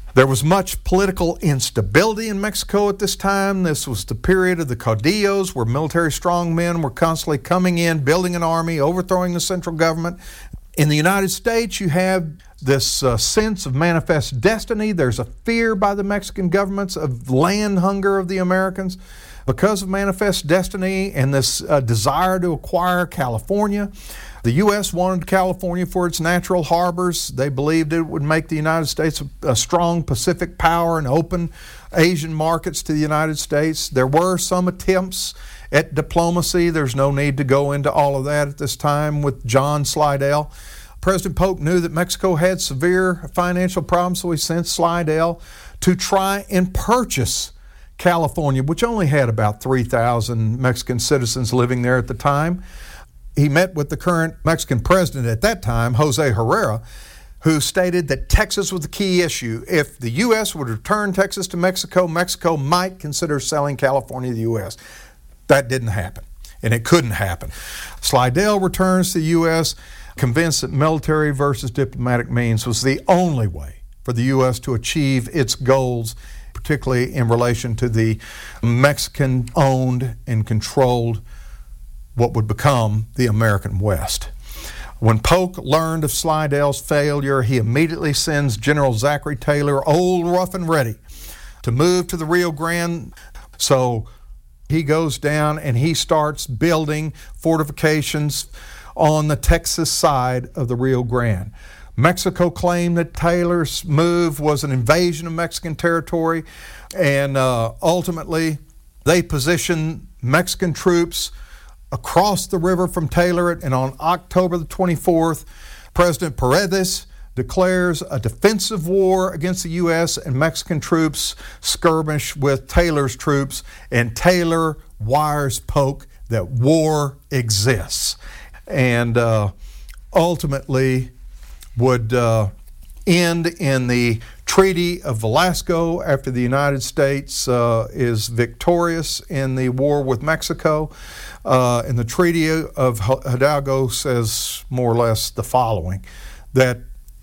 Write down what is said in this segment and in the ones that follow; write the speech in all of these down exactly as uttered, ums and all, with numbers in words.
There was much political instability in Mexico at this time. This was the period of the caudillos, where military strongmen were constantly coming in, building an army, overthrowing the central government. In the United States, you have this uh, sense of manifest destiny. There's a fear by the Mexican governments of land hunger of the Americans because of manifest destiny and this uh, desire to acquire California. The U S wanted California for its natural harbors. They believed it would make the United States a strong Pacific power and open Asian markets to the United States. There were some attempts at diplomacy. There's no need to go into all of that at this time with John Slidell. President Polk knew that Mexico had severe financial problems, so he sent Slidell to try and purchase California, which only had about three thousand Mexican citizens living there at the time. He met with the current Mexican president at that time, Jose Herrera, who stated that Texas was the key issue. If the U S would return Texas to Mexico, Mexico might consider selling California to the U S. That didn't happen, and it couldn't happen. Slidell returns to the U S, convinced that military versus diplomatic means was the only way for the U S to achieve its goals, particularly in relation to the Mexican-owned and controlled what would become the American West. When Polk learned of Slidell's failure, he immediately sends General Zachary Taylor, old, rough, and ready, to move to the Rio Grande. So he goes down and he starts building fortifications on the Texas side of the Rio Grande. Mexico claimed that Taylor's move was an invasion of Mexican territory, and uh, ultimately they positioned Mexican troops across the river from Taylor, and on October the twenty-fourth, President Paredes declares a defensive war against the U S, and Mexican troops skirmish with Taylor's troops, and Taylor wires Polk that war exists, and uh, ultimately would uh, end in the Treaty of Velasco after the United States uh, is victorious in the war with Mexico. Uh, and the Treaty of Hidalgo says more or less the following, that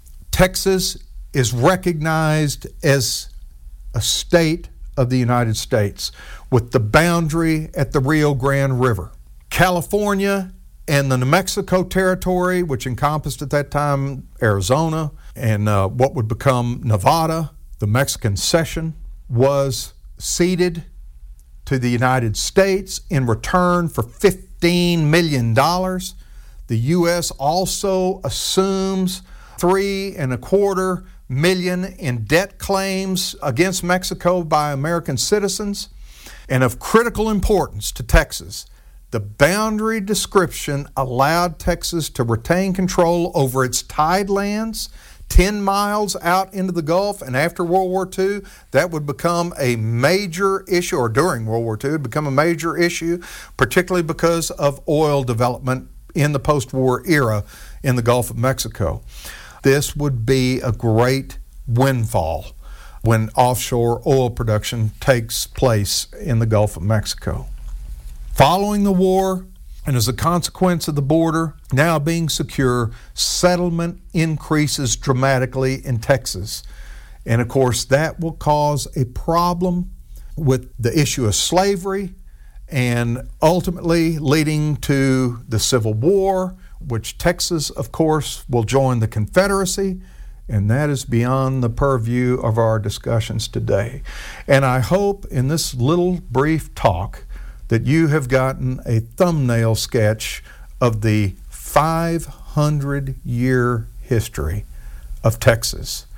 Texas is recognized as a state of the United States with the boundary at the Rio Grande River. California and the New Mexico territory, which encompassed at that time Arizona and uh, what would become Nevada, the Mexican cession, was ceded to the United States in return for fifteen million dollars. The U S also assumes three and a quarter million in debt claims against Mexico by American citizens. And of critical importance to Texas, the boundary description allowed Texas to retain control over its tidelands ten miles out into the Gulf, and after World War Two, that would become a major issue, or during World War Two, it would become a major issue, particularly because of oil development in the post-war era in the Gulf of Mexico. This would be a great windfall when offshore oil production takes place in the Gulf of Mexico. Following the war, and as a consequence of the border now being secure, settlement increases dramatically in Texas. And of course, that will cause a problem with the issue of slavery, and ultimately leading to the Civil War, which Texas, of course, will join the Confederacy, and that is beyond the purview of our discussions today. And I hope in this little brief talk that you have gotten a thumbnail sketch of the five hundred year history of Texas.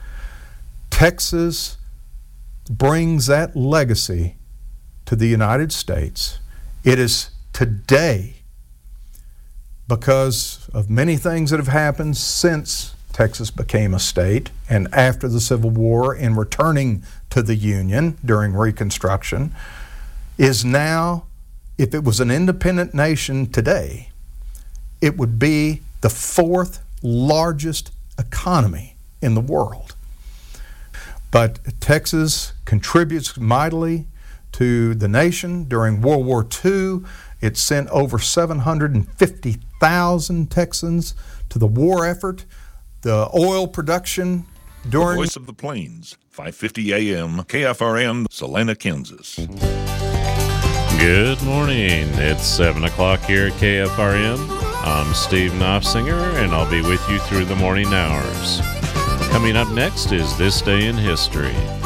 Texas brings that legacy to the United States. It is today, because of many things that have happened since Texas became a state and after the Civil War in returning to the Union during Reconstruction, is now, if it was an independent nation today, it would be the fourth largest economy in the world. But Texas contributes mightily to the nation. During World War Two, it sent over seven hundred fifty thousand Texans to the war effort. The oil production During the Voice of the Plains, five fifty A M, K F R N, Salina, Kansas. Good morning. It's seven o'clock here at K F R M. I'm Steve Knopfsinger, and I'll be with you through the morning hours. Coming up next is This Day in History.